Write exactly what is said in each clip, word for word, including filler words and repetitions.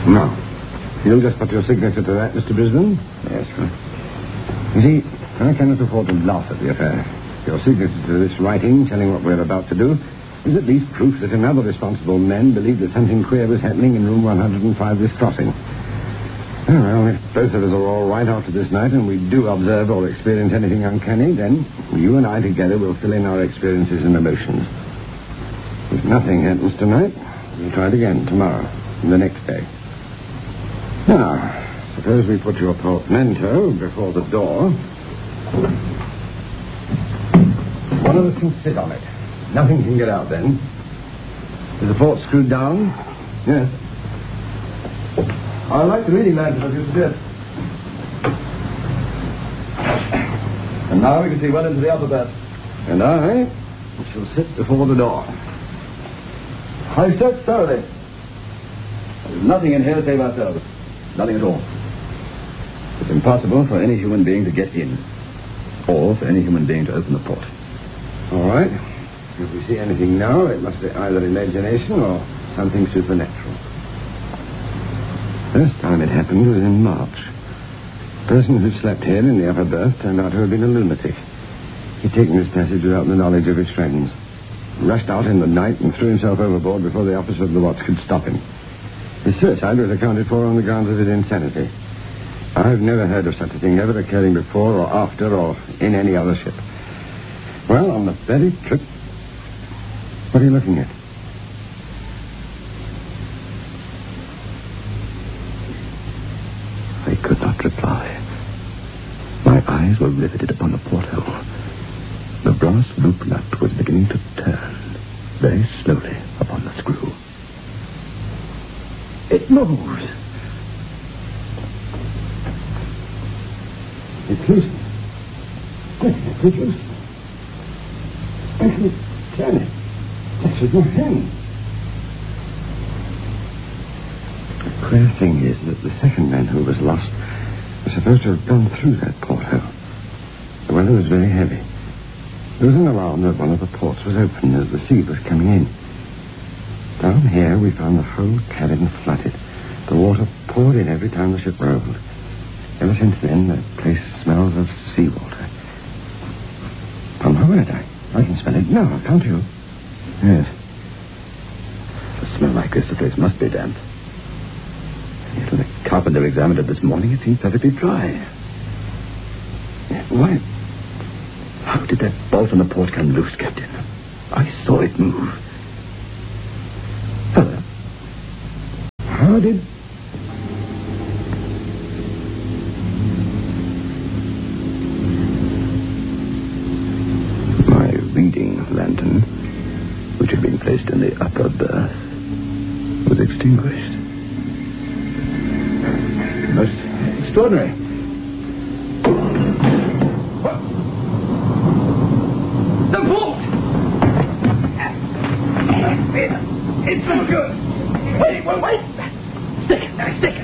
Now, you'll just put your signature to that, Mister Brisbane? Yes, sir. You see, I cannot afford to laugh at the affair. Your signature to this writing, telling what we're about to do, is at least proof that another responsible man believed that something queer was happening in room one hundred five this crossing. Oh, well, if both of us are all right after this night and we do observe or experience anything uncanny, then you and I together will fill in our experiences and emotions. If nothing happens tonight, we'll try it again tomorrow and the next day. Now, suppose we put your portmanteau before the door. One of us can sit on it. Nothing can get out then. Is the port screwed down? Yes. I like the reading lantern as you suggest. And now we can see well into the upper berth. And I shall sit before the door. I've searched thoroughly. There's nothing in here save ourselves. Nothing at all. It's impossible for any human being to get in. Or for any human being to open the port. All right. If we see anything now, it must be either imagination or something supernatural. First time it happened was in March. The person who slept here in the upper berth turned out to have been a lunatic. He'd taken this passage without the knowledge of his friends. Rushed out in the night and threw himself overboard before the officer of the watch could stop him. His suicide was accounted for on the grounds of his insanity. I've never heard of such a thing ever occurring before or after or in any other ship. Well, on the very trip... What are you looking at? I could not reply. My eyes were riveted upon the porthole. The brass loop nut was beginning to turn, very slowly, upon the screw. It moves. It's loose. Yes, it's loose. I can turn it. That's with my hand. The queer thing is that the second man who was lost was supposed to have gone through that porthole. The weather was very heavy. There was an alarm that one of the ports was open as the sea was coming in. Down here we found the whole cabin flooded. The water poured in every time the ship rolled. Ever since then, the place smells of seawater. On my word, I, I can smell it now, can't you? Yes. For a smell like this, the place must be damp. Yet when the carpenter examined it this morning, it seemed perfectly dry. Why? How did that bolt on the port come loose, Captain? I saw it move. Hello. How did... My reading lantern, which had been placed in the upper berth, was extinguished. Most extraordinary. What? The port! It, it's no good. Wait, wait, wait. Stick, uh, stick.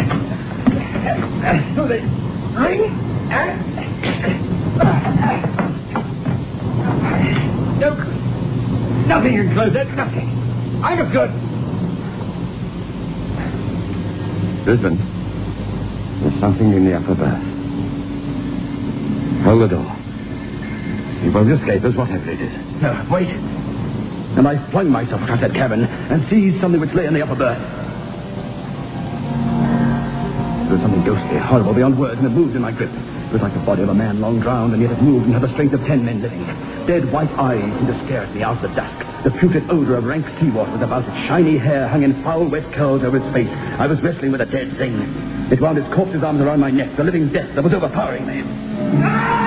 Uh, do they ring? Uh, no good. Nothing can close it. Nothing. I'm as good. Brisbane. There's something in the upper berth. Hold the door. It won't escape us, whatever it is. No, wait. And I flung myself across that cabin and seized something which lay in the upper berth. There was something ghostly, horrible beyond words, and it moved in my grip. It was like the body of a man long drowned, and yet it moved and had the strength of ten men living. Dead white eyes seemed to stare at me out of the dusk. The putrid odor of rank seawater was about it. Shiny hair hung in foul, wet curls over its face. I was wrestling with a dead thing. It wound its corpse's arms around my neck, the living death that was overpowering me.